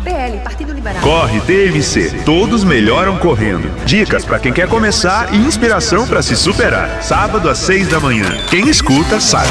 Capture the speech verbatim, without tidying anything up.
P L, Partido Liberal. Corre T M C, todos melhoram correndo. Dicas para quem quer começar e inspiração para se superar. Sábado às seis da manhã. Quem escuta sabe.